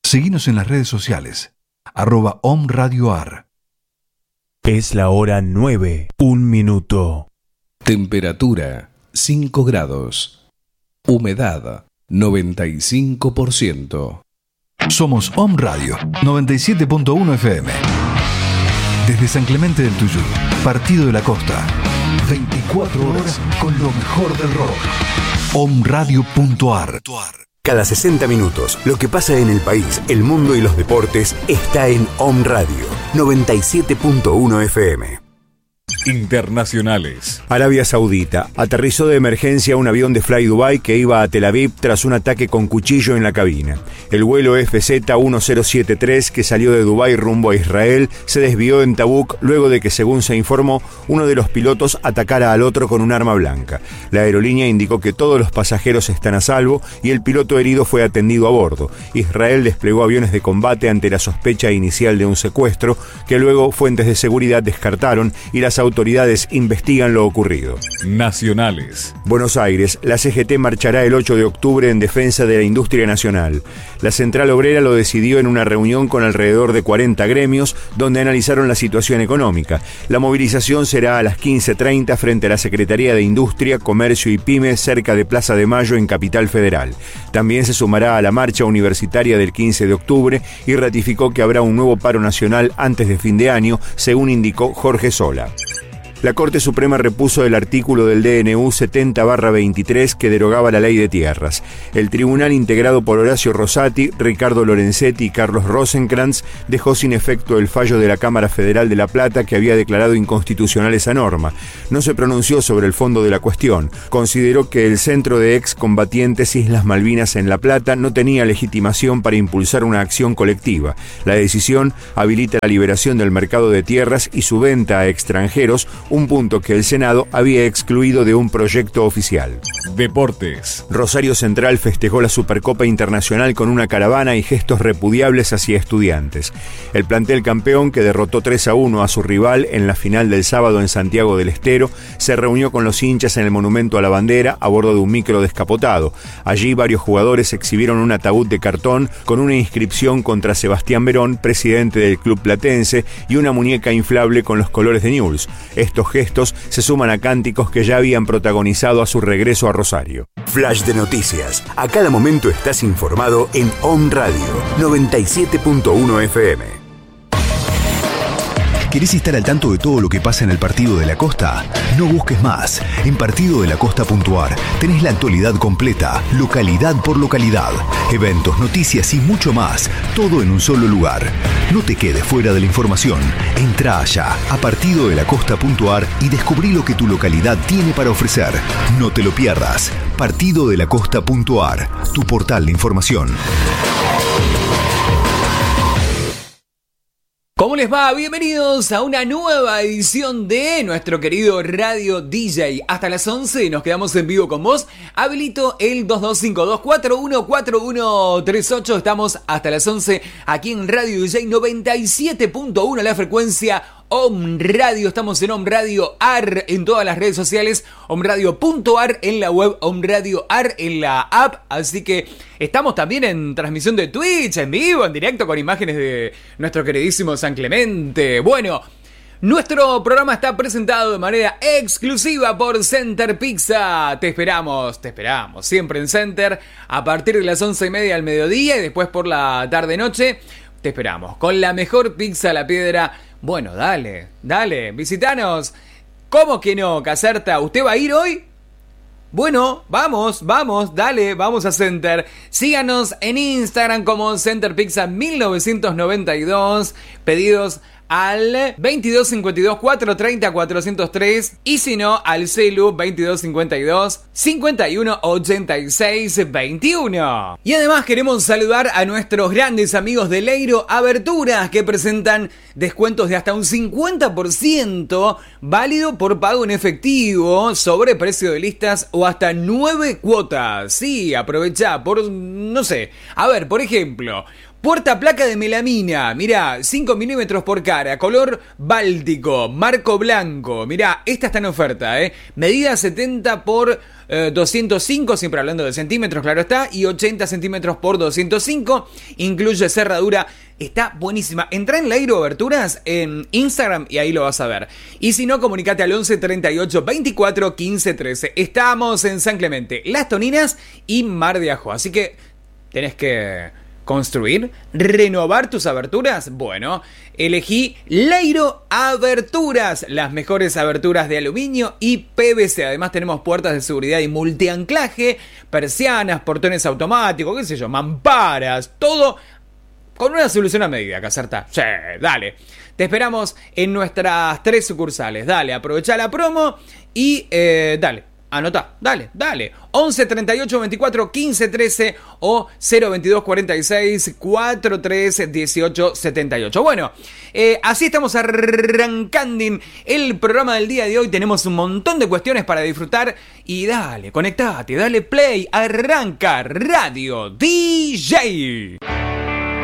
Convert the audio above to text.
Seguinos en las redes sociales, @omradioar. Es la hora 9, 1 minuto. Temperatura 5 grados. Humedad 95%. Somos Om Radio 97.1 FM. Desde San Clemente del Tuyú, Partido de la Costa. 24 horas con lo mejor del rock. omradio.ar. Cada 60 minutos, lo que pasa en el país, el mundo y los deportes está en Om Radio 97.1 FM. Internacionales. Arabia Saudita. Aterrizó de emergencia un avión de Fly Dubai que iba a Tel Aviv tras un ataque con cuchillo en la cabina. El vuelo FZ-1073 que salió de Dubái rumbo a Israel se desvió en Tabuk luego de que, según se informó, uno de los pilotos atacara al otro con un arma blanca. La aerolínea indicó que todos los pasajeros están a salvo y el piloto herido fue atendido a bordo. Israel desplegó aviones de combate ante la sospecha inicial de un secuestro que luego fuentes de seguridad descartaron y las autoridades investigan lo ocurrido. Nacionales. Buenos Aires. La CGT marchará el 8 de octubre en defensa de la industria nacional. La Central Obrera lo decidió en una reunión con alrededor de 40 gremios, donde analizaron la situación económica. La movilización será a las 15:30 frente a la Secretaría de Industria, Comercio y Pymes, cerca de Plaza de Mayo en Capital Federal. También se sumará a la marcha universitaria del 15 de octubre y ratificó que habrá un nuevo paro nacional antes de fin de año, según indicó Jorge Sola. La Corte Suprema repuso el artículo del DNU 70/23 que derogaba la ley de tierras. El tribunal, integrado por Horacio Rosati, Ricardo Lorenzetti y Carlos Rosenkrantz, dejó sin efecto el fallo de la Cámara Federal de La Plata que había declarado inconstitucional esa norma. No se pronunció sobre el fondo de la cuestión. Consideró que el Centro de Excombatientes Islas Malvinas en La Plata no tenía legitimación para impulsar una acción colectiva. La decisión habilita la liberación del mercado de tierras y su venta a extranjeros, un punto que el Senado había excluido de un proyecto oficial. Deportes. Rosario Central festejó la Supercopa Internacional con una caravana y gestos repudiables hacia Estudiantes. El plantel campeón, que derrotó 3-1 a su rival en la final del sábado en Santiago del Estero, se reunió con los hinchas en el Monumento a la Bandera a bordo de un micro descapotado. Allí varios jugadores exhibieron un ataúd de cartón con una inscripción contra Sebastián Verón, presidente del club platense, y una muñeca inflable con los colores de Newell's. Estos gestos se suman a cánticos que ya habían protagonizado a su regreso a Rosario. Flash de noticias. A cada momento estás informado en Om Radio 97.1 FM. ¿Querés estar al tanto de todo lo que pasa en el Partido de la Costa? No busques más. En partidodelacosta.ar tenés la actualidad completa, localidad por localidad, eventos, noticias y mucho más, todo en un solo lugar. No te quedes fuera de la información. Entrá allá a partidodelacosta.ar y descubrí lo que tu localidad tiene para ofrecer. No te lo pierdas. partidodelacosta.ar, tu portal de información. ¿Cómo les va? Bienvenidos a una nueva edición de nuestro querido Radio DJ. Hasta las 11 nos quedamos en vivo con vos. Habilito el 2252414138. Estamos hasta las 11 aquí en Radio DJ 97.1, la frecuencia Om Radio. Estamos en Om Radio AR en todas las redes sociales, omradio.ar en la web, Om Radio AR en la app. Así que estamos también en transmisión de Twitch, en vivo, en directo, con imágenes de nuestro queridísimo San Clemente. Bueno, nuestro programa está presentado de manera exclusiva por Center Pizza. Te esperamos siempre en Center a partir de las 11:30 al mediodía y después por la tarde-noche. Te esperamos con la mejor pizza a la piedra. Bueno, dale, visitanos. ¿Cómo que no, Caserta? ¿Usted va a ir hoy? Bueno, vamos, dale, vamos a Center. Síganos en Instagram como Center Pizza 1992. Pedidos al 2252 430 403 y si no al celu 2252 51 86 21. Y además queremos saludar a nuestros grandes amigos de Leiro Aberturas, que presentan descuentos de hasta un 50% válido por pago en efectivo sobre precio de listas o hasta 9 cuotas. Sí, aprovecha por, no sé, a ver, por ejemplo, Puerta placa de melamina, mirá, 5 milímetros por cara, color báltico, marco blanco. Mirá, esta está en oferta, medida 70 por 205, siempre hablando de centímetros, claro está, y 80 centímetros por 205, incluye cerradura. Está buenísima. Entrá en Leiro Aberturas en Instagram y ahí lo vas a ver. Y si no, comunicate al 11 38 24 15 13. Estamos en San Clemente, Las Toninas y Mar de Ajó. Así que tenés que construir, renovar tus aberturas. Bueno, elegí Leiro Aberturas, las mejores aberturas de aluminio y PVC. Además tenemos puertas de seguridad y multianclaje, persianas, portones automáticos, qué sé yo, mamparas, todo con una solución a medida, Caserta. Sí, dale. Te esperamos en nuestras 3 sucursales. Dale, aprovecha la promo y dale. Anotá, dale. 11 38 24 15 13 o 022 46 43 18 78. Bueno, así estamos arrancando el programa del día de hoy. Tenemos un montón de cuestiones para disfrutar. Y dale, conectate, dale play. Arranca Radio DJ.